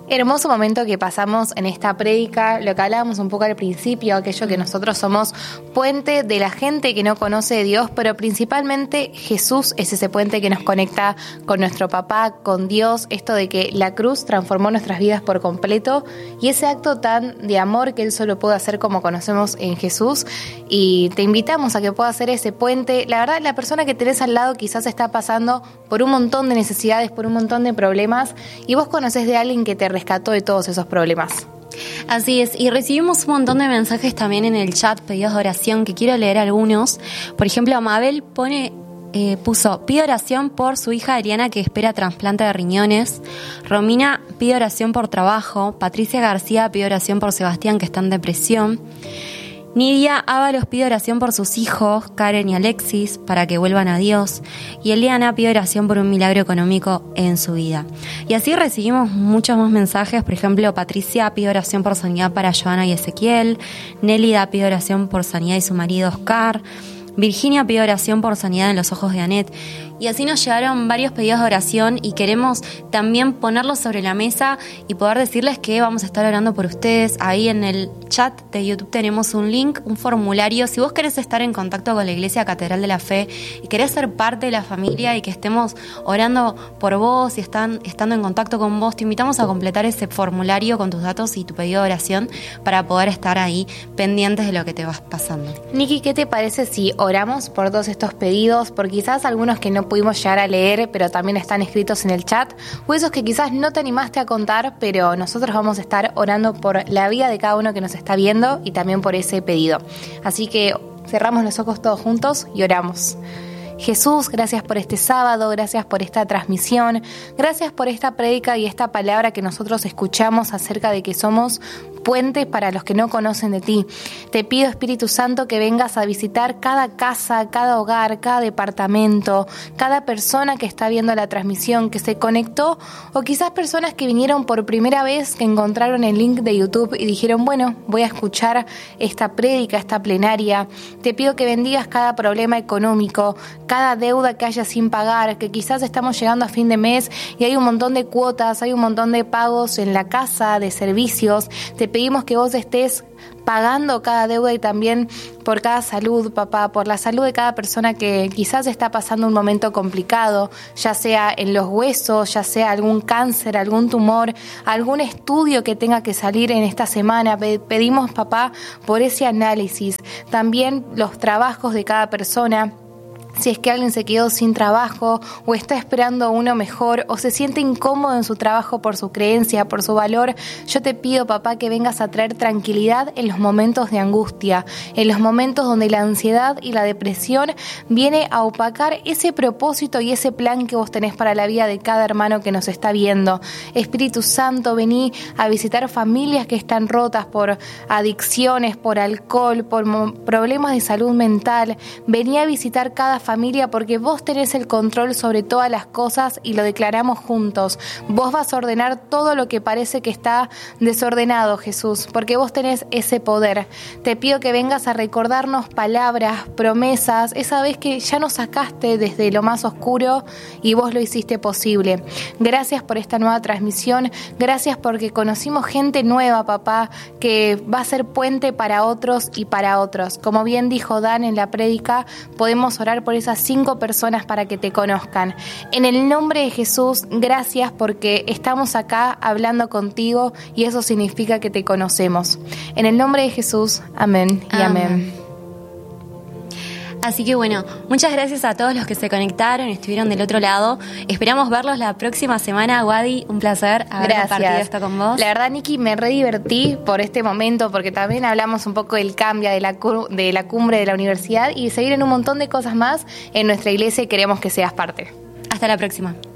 Hermoso momento que pasamos en esta prédica, lo que hablábamos un poco al principio, aquello que nosotros somos puente de la gente que no conoce de Dios, pero principalmente Jesús es ese puente que nos conecta con nuestro papá, con Dios, esto de que la cruz transformó nuestras vidas por completo y ese acto tan de amor que Él solo puede hacer como conocemos en Jesús, y te invitamos a que puedas hacer ese puente. La verdad, la persona que tenés al lado quizás está pasando por un montón de necesidades, por un montón de problemas, y vos conocés de alguien que te rescató de todos esos problemas. Así es, y recibimos un montón de mensajes también en el chat, pedidos de oración, que quiero leer algunos. Por ejemplo, Mabel puso, pide oración por su hija Adriana que espera trasplante de riñones. Romina pide oración por trabajo. Patricia García pide oración por Sebastián que está en depresión. Nidia Ábalos pide oración por sus hijos, Karen y Alexis, para que vuelvan a Dios. Y Eliana pide oración por un milagro económico en su vida. Y así recibimos muchos más mensajes. Por ejemplo, Patricia pide oración por sanidad para Joana y Ezequiel. Nélida pide oración por sanidad y su marido Oscar. Virginia pide oración por sanidad en los ojos de Anet. Y así nos llegaron varios pedidos de oración y queremos también ponerlos sobre la mesa y poder decirles que vamos a estar orando por ustedes. Ahí en el chat de YouTube tenemos un link, un formulario. Si vos querés estar en contacto con la Iglesia Catedral de la Fe y querés ser parte de la familia y que estemos orando por vos y estando en contacto con vos, te invitamos a completar ese formulario con tus datos y tu pedido de oración para poder estar ahí pendientes de lo que te va pasando. Niki, ¿qué te parece si oramos por todos estos pedidos? Por quizás algunos que no pudimos llegar a leer, pero también están escritos en el chat, o esos que quizás no te animaste a contar, pero nosotros vamos a estar orando por la vida de cada uno que nos está viendo y también por ese pedido. Así que cerramos los ojos todos juntos y oramos. Jesús, gracias por este sábado, gracias por esta transmisión, gracias por esta prédica y esta palabra que nosotros escuchamos acerca de que somos puentes para los que no conocen de ti. Te pido, Espíritu Santo, que vengas a visitar cada casa, cada hogar, cada departamento, cada persona que está viendo la transmisión, que se conectó, o quizás personas que vinieron por primera vez, que encontraron el link de YouTube y dijeron, bueno, voy a escuchar esta prédica, esta plenaria. Te pido que bendigas cada problema económico, cada deuda que haya sin pagar, que quizás estamos llegando a fin de mes y hay un montón de cuotas, hay un montón de pagos en la casa, de servicios. Te pedimos que vos estés pagando cada deuda y también por cada salud, papá, por la salud de cada persona que quizás está pasando un momento complicado, ya sea en los huesos, ya sea algún cáncer, algún tumor, algún estudio que tenga que salir en esta semana. Pedimos, papá, por ese análisis. También los trabajos de cada persona. Si es que alguien se quedó sin trabajo o está esperando uno mejor o se siente incómodo en su trabajo por su creencia, por su valor, yo te pido, papá, que vengas a traer tranquilidad en los momentos de angustia, en los momentos donde la ansiedad y la depresión viene a opacar ese propósito y ese plan que vos tenés para la vida de cada hermano que nos está viendo. Espíritu Santo, vení a visitar familias que están rotas por adicciones, por alcohol, por problemas de salud mental. Vení a visitar cada familia porque vos tenés el control sobre todas las cosas y lo declaramos juntos. Vos vas a ordenar todo lo que parece que está desordenado, Jesús, porque vos tenés ese poder. Te pido que vengas a recordarnos palabras, promesas, esa vez que ya nos sacaste desde lo más oscuro y vos lo hiciste posible. Gracias por esta nueva transmisión, gracias porque conocimos gente nueva, papá, que va a ser puente para otros y para otros. Como bien dijo Dan en la prédica, podemos orar por esas 5 personas para que te conozcan. En el nombre de Jesús, gracias porque estamos acá hablando contigo y eso significa que te conocemos. En el nombre de Jesús, amén y amén. Así que bueno, muchas gracias a todos los que se conectaron, estuvieron del otro lado. Esperamos verlos la próxima semana. Wadi, un placer haber compartido esto con vos. La verdad, Niki, me re divertí por este momento porque también hablamos un poco del cambio de la cumbre de la universidad y se vienen un montón de cosas más en nuestra iglesia y queremos que seas parte. Hasta la próxima.